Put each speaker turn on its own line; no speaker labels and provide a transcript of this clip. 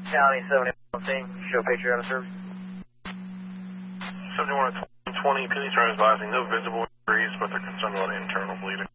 County 71 team, show picture out of service.
71 20, police are advising no visible injuries, but they're concerned about internal bleeding.